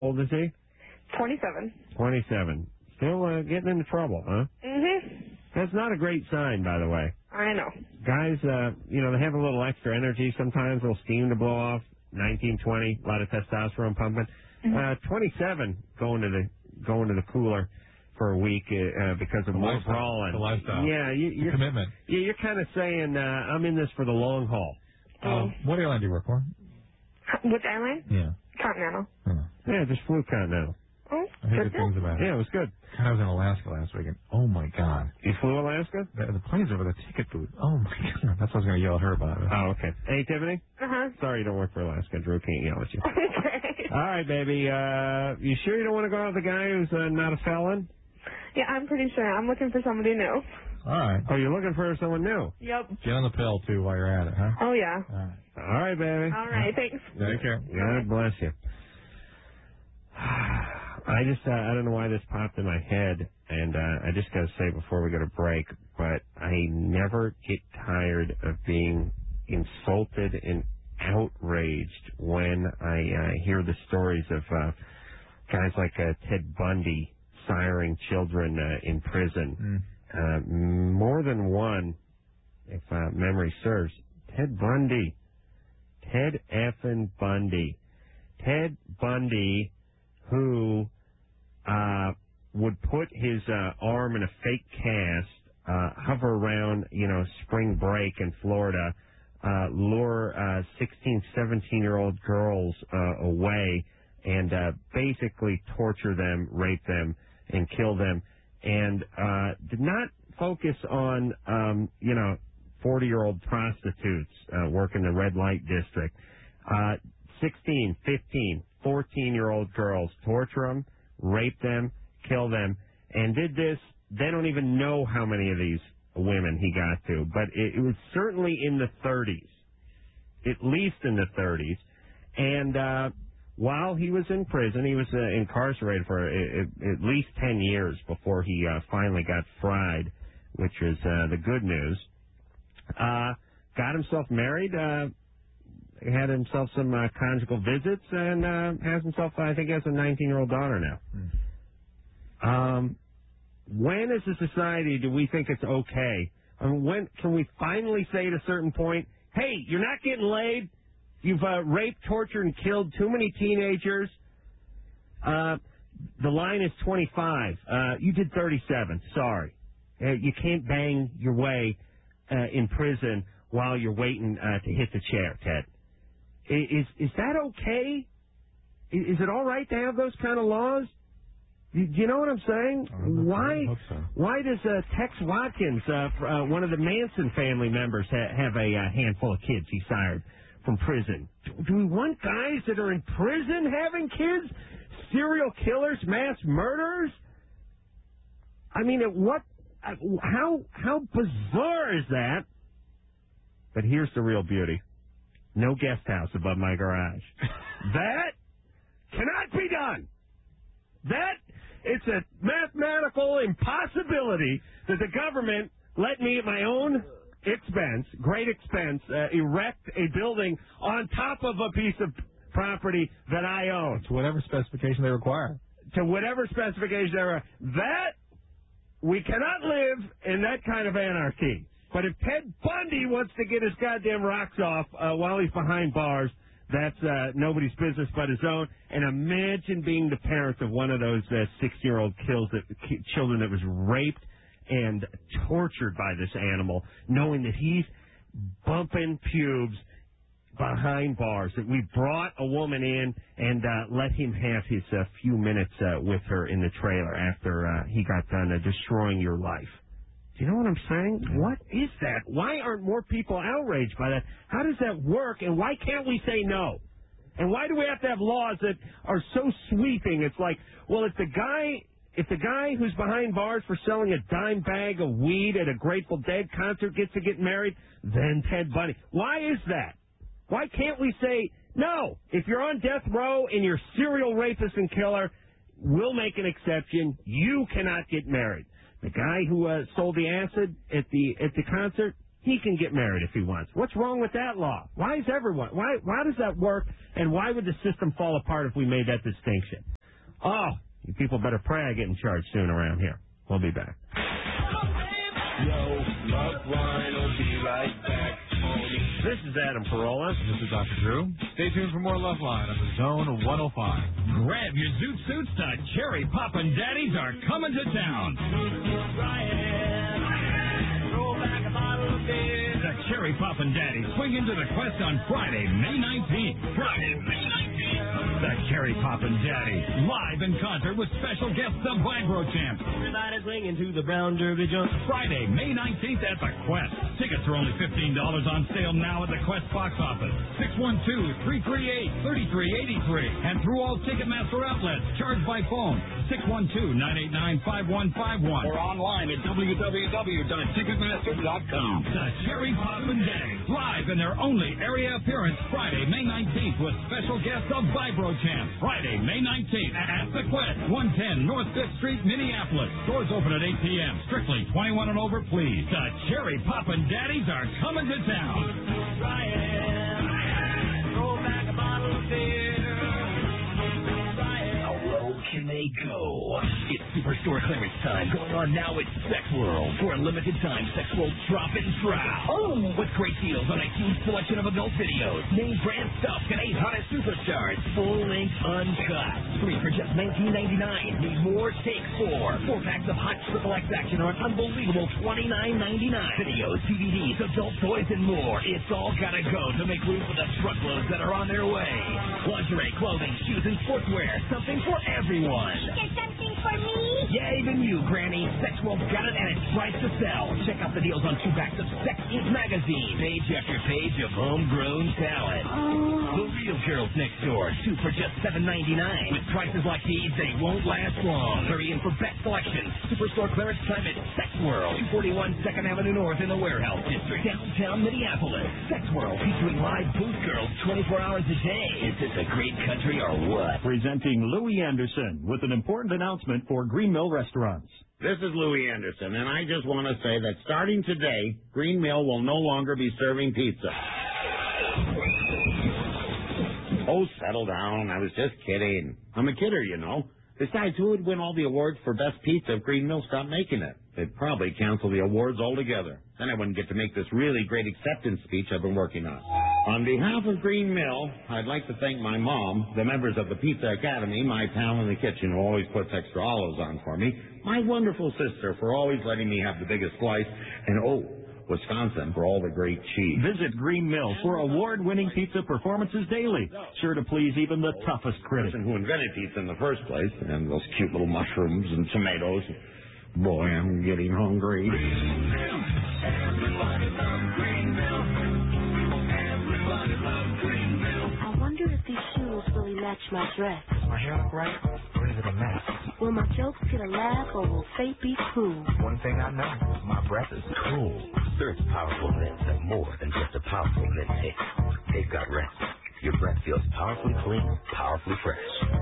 old is he? 27. 27. Still getting into trouble, huh? Mm-hmm. That's not a great sign, by the way. I know. Guys, they have a little extra energy sometimes, a little steam to blow off. 19, 20, a lot of testosterone pumping. 27 going to the cooler for a week because of more brawling. The lifestyle. Yeah, you're commitment. Yeah, you're kind of saying I'm in this for the long haul. What airline do you work for? Which airline? Yeah. Continental. Yeah, just flew Continental. Oh, I hear good things about it. Yeah, it was good. God, I was in Alaska last weekend. Oh, my God. You flew Alaska? The planes over the ticket booth. Oh, my God. That's what I was going to yell at her about it. Oh, okay. Hey, Tiffany? Uh-huh. Sorry you don't work for Alaska. Drew can't yell at you. Okay. All right, baby. You sure you don't want to go out with a guy who's not a felon? Yeah, I'm pretty sure. I'm looking for somebody new. All right. Oh, you're looking for someone new? Yep. Get on the pill, too, while you're at it, huh? Oh, yeah. All right, baby. All right, thanks. Take care. God bless you. I don't know why this popped in my head, and I just got to say before we go to break, but I never get tired of being insulted and outraged when I hear the stories of guys like Ted Bundy siring children in prison. More than one, if memory serves. Ted Bundy. Ted effing Bundy. Ted Bundy, who would put his arm in a fake cast, hover around, spring break in Florida, lure 16, 17-year-old girls away, and basically torture them, rape them, and kill them, and did not focus on, 40-year-old prostitutes working the red light district. 16, 15, 14-year-old girls, torture them, rape them, kill them, and did this. They don't even know how many of these women he got to, but it was certainly in the 30s, at least in the 30s. And while he was in prison, he was incarcerated for at least 10 years before he finally got fried, which was the good news. Got himself married, had himself some conjugal visits, and has himself, I think, has a 19-year-old daughter now. When as a society do we think it's okay? I mean, when can we finally say at a certain point, hey, you're not getting laid, you've raped, tortured, and killed too many teenagers, the line is 25, you did 37, sorry. You can't bang your way in prison while you're waiting to hit the chair, Ted. Is that okay? Is it all right to have those kind of laws? Do you know what I'm saying? Why does Tex Watkins, one of the Manson family members, have a handful of kids he sired from prison? Do we want guys that are in prison having kids? Serial killers, mass murderers? I mean, how bizarre is that? But here's the real beauty. No guest house above my garage. That cannot be done. It's a mathematical impossibility that the government let me at my own expense, great expense, erect a building on top of a piece of property that I own. To whatever specification they require. To whatever specification they require. That, we cannot live in that kind of anarchy. But if Ted Bundy wants to get his goddamn rocks off while he's behind bars, that's nobody's business but his own. And imagine being the parents of one of those 6-year-old children that was raped and tortured by this animal, knowing that he's bumping pubes behind bars, that we brought a woman in and let him have his few minutes with her in the trailer after he got done destroying your life. Do you know what I'm saying? What is that? Why aren't more people outraged by that? How does that work, and why can't we say no? And why do we have to have laws that are so sweeping? It's like, well, if the guy who's behind bars for selling a dime bag of weed at a Grateful Dead concert gets to get married, then Ted Bundy. Why is that? Why can't we say, no, if you're on death row and you're a serial rapist and killer, we'll make an exception. You cannot get married. The guy who sold the acid at the concert, He can get married if he wants. What's wrong with that law? Why is everyone? Why does that work? And why would the system fall apart if we made that distinction? Oh, you people better pray I get in charge soon around here. We'll be back. Yo, Loveline will be right back. This is Adam Carolla. This is Dr. Drew. Stay tuned for more Loveline on the Zone 105. Grab your zoot suits. The Cherry Poppin' Daddies are coming to town. The Cherry Poppin' Daddies swing into the Quest on Friday, May 19th. The Cherry Poppin' Daddies, live in concert with special guests, the Vibro Champs. Everybody swinging to the brown derby jump. Friday, May 19th at the Quest. Tickets are only $15 on sale now at the Quest box office. 612-338-3383. And through all Ticketmaster outlets. Charged by phone. 612-989-5151. Or online at www.ticketmaster.com. The Cherry Poppin' Daddies, live in their only area appearance Friday, May 19th with special guests of Vibro Champs. Friday, May 19th at the Quest, 110 North 5th Street, Minneapolis. Doors open at 8 p.m. Strictly 21 and over, please. The Cherry Poppin' Daddies are coming to town. Throw back a bottle of beer. How low can they go? It's Superstore clearance time. Going on now at Sex World. For a limited time, Sex World drop and trowel. Oh! With great deals on a huge selection of adult videos, name brand stuff, and 8 hottest superstars. Full length uncut. 3 for just $19.99. Need more? Take 4. 4 packs of hot triple X action are an unbelievable $29.99. Videos, DVDs, adult toys, and more. It's all gotta go to make room for the truckloads that are on their way. Lingerie, clothing, shoes, and sportswear. Something for everyone. There's something for me? Yeah, even you, Granny. Sex World's got it, and it's priced to sell. Check out the deals on 2 packs of Sex Inc. magazine. Page after page of homegrown talent. The Real Girls Next Door. 2 for just $7.99. With prices like these, they won't last long. Hurry in for best selections. Superstore clearance time at Sex World. 241 2nd Avenue North in the Warehouse District. Downtown Minneapolis. Sex World featuring live booth girls 24 hours a day. Is this a great country or what? Presenting Louis Anderson with an important announcement for Green Mill Restaurants. This is Louis Anderson, and I just want to say that starting today, Green Mill will no longer be serving pizza. Oh, settle down. I was just kidding. I'm a kidder, you know. Besides, who would win all the awards for best pizza if Green Mill stopped making it? They'd probably cancel the awards altogether. Then I wouldn't get to make this really great acceptance speech I've been working on. On behalf of Green Mill, I'd like to thank my mom, the members of the Pizza Academy, my pal in the kitchen who always puts extra olives on for me, my wonderful sister for always letting me have the biggest slice, and Wisconsin for all the great cheese. Visit Green Mill for award-winning pizza performances daily, sure to please even the toughest critic. The person who invented pizza in the first place, and those cute little mushrooms and tomatoes. Boy, I'm getting hungry. Everybody loves Green Mill. Everybody loves Green Mill. I wonder if these shoes really match my dress. Does my hair look right? Or is it a mess? Will my jokes get a laugh or will fate be cruel? One thing I know, my breath is cool. Search Powerful Mints are more than just a powerful mint taste. They've got rest. Your breath feels powerfully clean, powerfully fresh.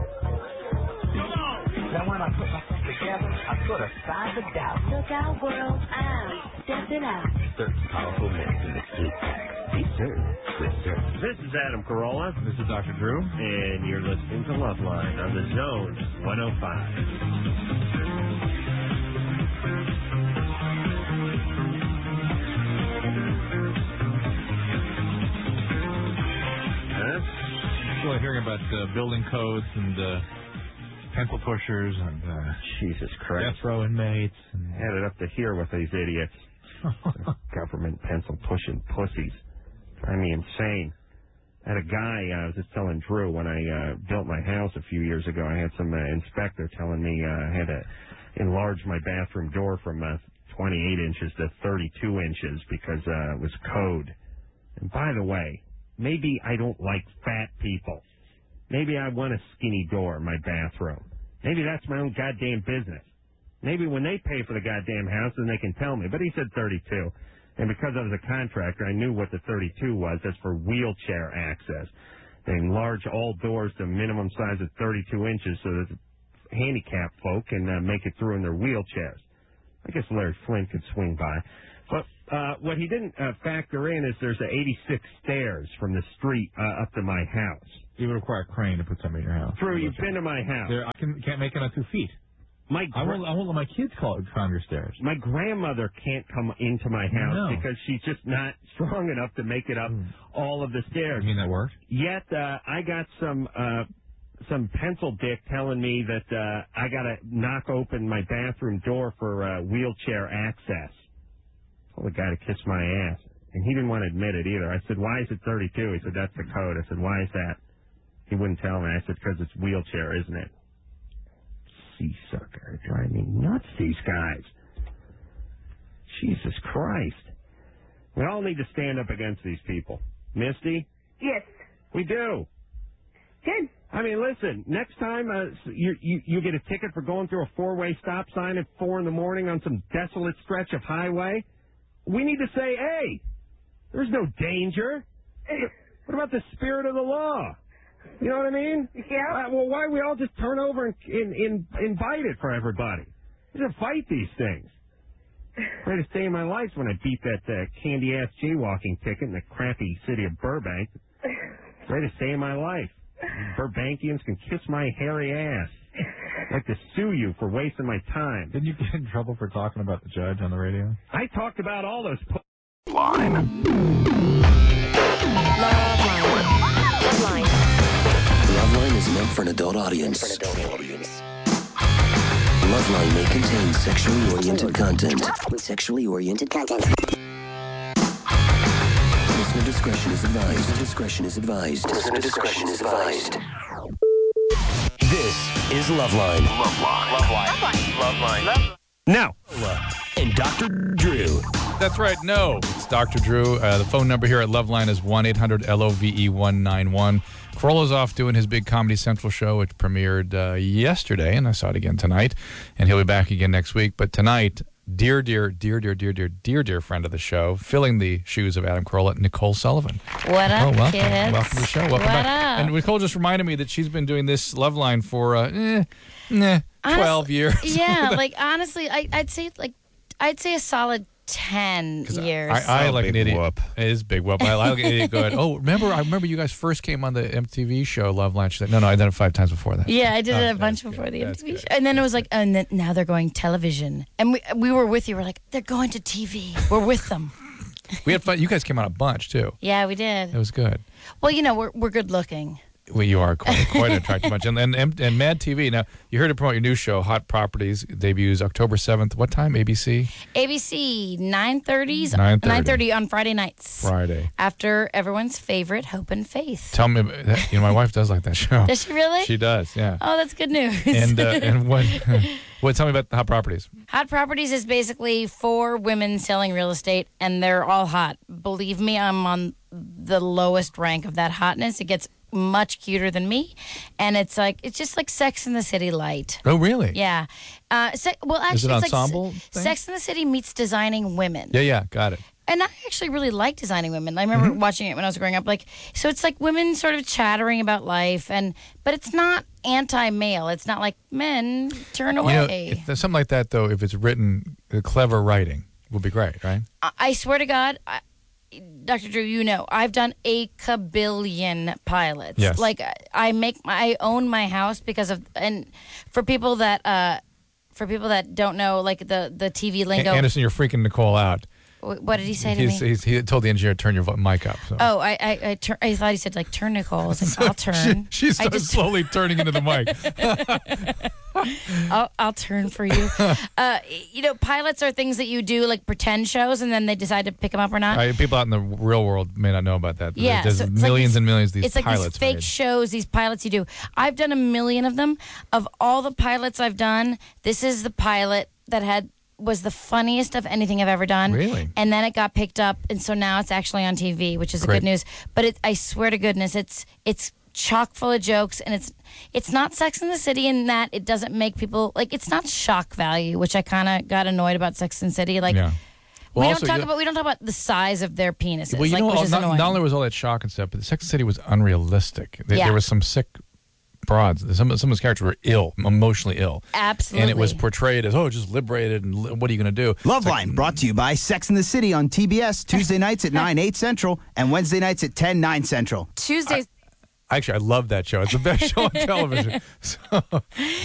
Then when I put myself together, I put aside the doubt. Look out, world, I'm stepping out. Search Powerful Mints in the sleep pack. Be certain with certain. This is Adam Carolla, This is Dr. Drew. and you're listening to Loveline on the Zone 105. Still hearing about building codes and pencil pushers and Jesus Christ. death row inmates. And Had it up to here with these idiots. Government pencil pushing pussies. Drive me insane. I had a guy, I was just telling Drew, when I built my house a few years ago, I had some inspector telling me I had to enlarge my bathroom door from 28 inches to 32 inches because it was code. And by the way, maybe I don't like fat people. Maybe I want a skinny door in my bathroom. Maybe that's my own goddamn business. Maybe when they pay for the goddamn house, then they can tell me. But he said 32. And because I was a contractor, I knew what the 32 was. That's for wheelchair access. They enlarge all doors to a minimum size of 32 inches so that handicapped folk can make it through in their wheelchairs. I guess Larry Flynn could swing by. But What he didn't factor in is there's 86 stairs from the street up to my house. You would require a crane to put somebody in your house. Drew, you've been to my house. I can't make it on 2 feet. I won't let my kids climb your stairs. My grandmother can't come into my house because she's just not strong enough to make it up all of the stairs. You mean that worked? Yet I got some pencil dick telling me that I got to knock open my bathroom door for wheelchair access. I told the guy to kiss my ass, and he didn't want to admit it either. I said, "Why is it 32?" He said, "That's the code." I said, "Why is that?" He wouldn't tell me. I said, "Because it's wheelchair, isn't it?" Sucker, drive me nuts, these guys. Jesus Christ. We all need to stand up against these people. Misty? Yes. We do. Good. I mean, listen, next time you get a ticket for going through a four-way stop sign at 4 in the morning on some desolate stretch of highway, we need to say, hey, there's no danger. What about the spirit of the law? You know what I mean? Yeah. Well, why we all just turn over and invite it for everybody? We should fight these things. Greatest day of my life when I beat that candy-ass jaywalking ticket in the crappy city of Burbank. Greatest day of my life. Burbankians can kiss my hairy ass. I'd like to sue you for wasting my time. Didn't you get in trouble for talking about the judge on the radio? I talked about all those... Loveline. Loveline is meant for an adult audience. Loveline may contain sexually oriented content. Listener discretion is advised. This is Loveline. Loveline. Now. And Dr. Drew. That's right. No, it's Dr. Drew. The phone number here at Loveline is 1-800-LOVE-191. Corolla's off doing his big Comedy Central show, which premiered yesterday, and I saw it again tonight. And he'll be back again next week. But tonight, dear friend of the show, filling the shoes of Adam Carolla, Nicole Sullivan. What up, welcome. kids? Welcome to the show. Welcome back. Up? And Nicole just reminded me that she's been doing this Loveline for 12 years. Yeah, like honestly, I'd say a solid 10 years. I like an idiot. Whoop. It is big whoop. I like an idiot going, I remember you guys first came on the MTV show, Loveline. She's like, no, I did it 5 times before that. Yeah, I did it a bunch before the MTV show. And then it was like, and then now they're going television. And we were with you. We're like, they're going to TV. We're with them. We had fun. You guys came on a bunch, too. Yeah, we did. It was good. Well, we're good looking. Well, you are quite an attractive bunch. And Mad TV. Now, you heard to promote your new show, Hot Properties, debuts October 7th. What time? ABC? ABC, 9:30 on Friday nights. Friday. After everyone's favorite, Hope and Faith. Tell me, my wife does like that show. Does she really? She does, yeah. Oh, that's good news. And what tell me about Hot Properties. Hot Properties is basically 4 women selling real estate, and they're all hot. Believe me, I'm on the lowest rank of that hotness. It gets much cuter than me, and it's just like Sex in the City light. Oh, really? Yeah. Actually, is it it's ensemble like thing? Sex in the City meets Designing Women. Yeah, got it. And I actually really like Designing Women. I remember watching it when I was growing up. So it's like women sort of chattering about life, but it's not anti-male. It's not like men turn away. If there's something like that, though, if it's written, clever writing would be great, right? I swear to God, Dr. Drew, I've done a kabillion pilots. Yes. Like I own my house because of, and for people that don't know, like the TV lingo. Anderson, you're freaking Nicole out. What did he say to me? He told the engineer to turn your mic up. So. Oh, I thought he said like turn Nicole. I was like, I'll turn. She started slowly turning into the mic. I'll turn for you. Pilots are things that you do, like pretend shows, and then they decide to pick them up or not. Right, people out in the real world may not know about that. Yeah, there's millions and millions of these pilots. It's like these fake shows, these pilots you do. I've done a million of them. Of all the pilots I've done, this is the pilot that was the funniest of anything I've ever done. Really? And then it got picked up, and so now it's actually on TV, which is good news. But I swear to goodness, it's chock full of jokes, and it's not Sex in the City in that it doesn't make people, like, it's not shock value, which I kind of got annoyed about Sex in the City. Like, yeah. We don't talk about the size of their penises. Well, which is annoying. Not only was all that shock and stuff, but Sex and the City was unrealistic. There was some sick broads. Some of those characters were ill, emotionally ill. Absolutely. And it was portrayed as, just liberated, and what are you going to do? Loveline, brought to you by Sex and the City on TBS, Tuesday nights at 9, 8 Central, and Wednesday nights at 10, 9 Central. Tuesdays. Actually, I love that show. It's the best show on television. So,